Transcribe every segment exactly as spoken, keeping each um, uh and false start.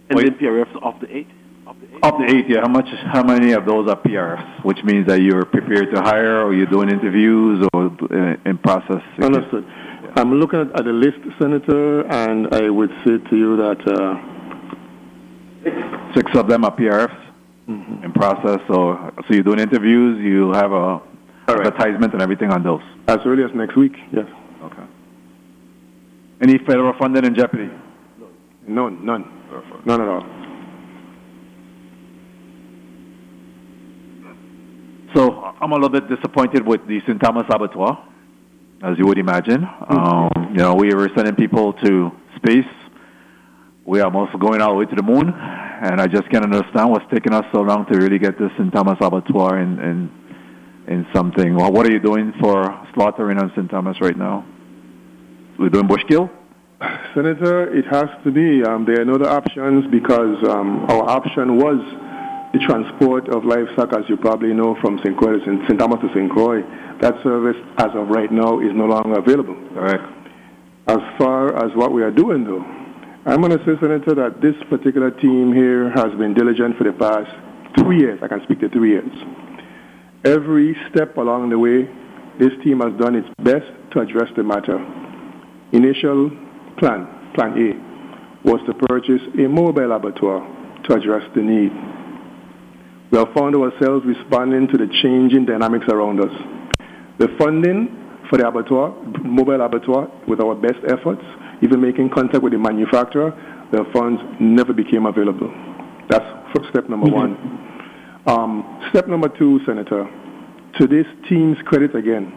And then P R Fs of the eight? Of the eight, of the eight yeah. How much? How many of those are P R Fs? Which means that you're prepared to hire, or you're doing interviews, or uh, in process? Understood. Yeah. I'm looking at, at the list, Senator, and I would say to you that uh, six of them are P R Fs mm-hmm. in process. So, so you're doing interviews. You have a right. advertisement and everything on those. As early as next week. Yes. Okay. Any federal funding in jeopardy? None. None. Perfect. None at all. So I'm a little bit disappointed with the Saint Thomas Abattoir, as you would imagine. Mm-hmm. Um, you know, we were sending people to space. We are almost going all the way to the moon, and I just can't understand what's taking us so long to really get this Saint Thomas Abattoir in, in, in something. Well, what are you doing for slaughtering on Saint Thomas right now? We're doing bushkill? Senator, it has to be. Um, there are no other options because um, our option was the transport of livestock, as you probably know, from Saint Croix to Saint Thomas to Saint Croix. That service, as of right now, is no longer available. Correct. As far as what we are doing, though, I'm going to say, Senator, that this particular team here has been diligent for the past three years. I can speak to three years. Every step along the way, this team has done its best to address the matter. Initial plan, plan A, was to purchase a mobile abattoir to address the need. We have found ourselves responding to the changing dynamics around us. The funding for the abattoir, mobile abattoir, with our best efforts, even making contact with the manufacturer, the funds never became available. That's step number mm-hmm. one. Um, step number two, Senator, to this team's credit again,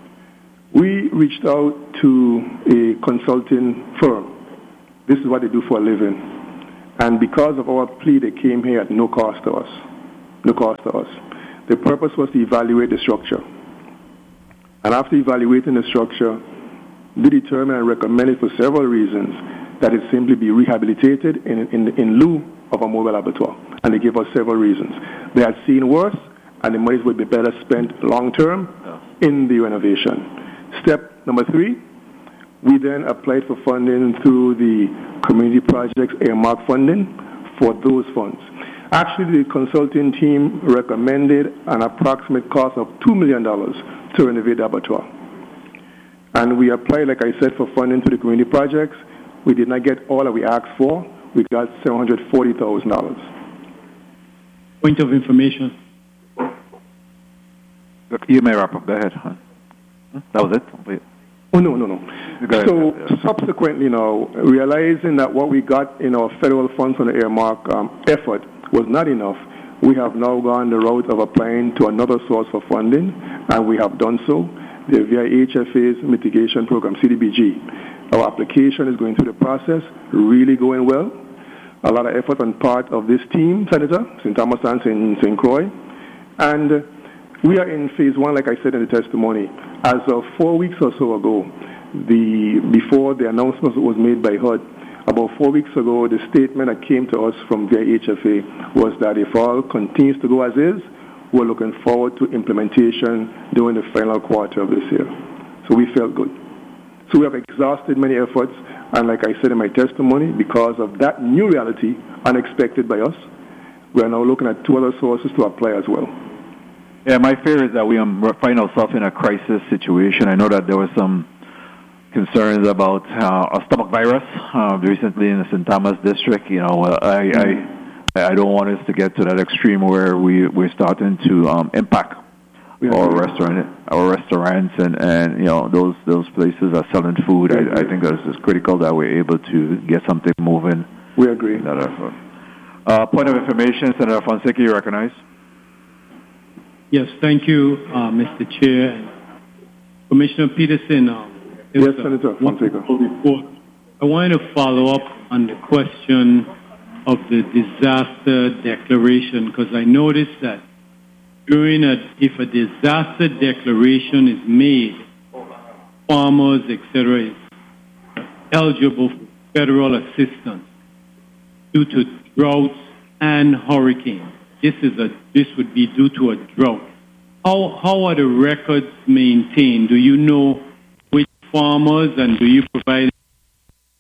we reached out to a consulting firm. This is what they do for a living. And because of our plea, they came here at no cost to us. No cost to us. The purpose was to evaluate the structure. And after evaluating the structure, they determined and recommended for several reasons that it simply be rehabilitated in, in, in lieu of a mobile abattoir. And they gave us several reasons. They had seen worse, and the money would be better spent long-term in the renovation. Step number three, we then applied for funding through the community projects earmark funding for those funds. Actually, the consulting team recommended an approximate cost of two million dollars to renovate the abattoir. And we applied, like I said, for funding to the community projects. We did not get all that we asked for. We got seven hundred forty thousand dollars. Point of information. You may wrap up. Go ahead. That was it? Wait. Oh, no, no, no. So yeah. Subsequently now, realizing that what we got in our federal funds from the earmark um, effort was not enough, we have now gone the route of applying to another source for funding, and we have done so, the V I H F A's mitigation program, C D B G. Our application is going through the process, really going well. A lot of effort on part of this team, Senator, Saint Thomas and Saint Croix. And we are in phase one, like I said in the testimony. As of four weeks or so ago, the before the announcement was made by H U D, about four weeks ago, the statement that came to us from V I H F A was that if all continues to go as is, we're looking forward to implementation during the final quarter of this year. So we felt good. So we have exhausted many efforts, and like I said in my testimony, because of that new reality, unexpected by us, we are now looking at two other sources to apply as well. Yeah, my fear is that we um, find ourselves in a crisis situation. I know that there were some concerns about uh, a stomach virus uh, recently in the Saint Thomas district. You know, uh, I, I I don't want us to get to that extreme where we we're starting to um, impact our restaurant, our restaurants, and, and you know those those places are selling food. I, I think it's critical that we're able to get something moving. We agree. That effort. Uh, point of information, Senator Fonseca, you recognize? Yes, thank you, uh, Mister Chair. Commissioner Peterson. Um, yes, Senator Fonseca. Report. I wanted to follow up on the question of the disaster declaration, because I noticed that during a, if a disaster declaration is made, farmers, et cetera, is eligible for federal assistance due to droughts and hurricanes. This is a this would be due to a drought. How how are the records maintained? Do you know which farmers, and do you provide